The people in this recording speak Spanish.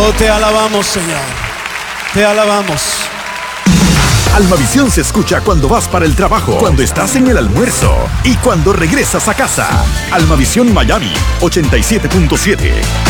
Oh, te alabamos, Señor. Te alabamos. Almavisión se escucha cuando vas para el trabajo, cuando estás en el almuerzo y cuando regresas a casa. Almavisión Miami 87.7.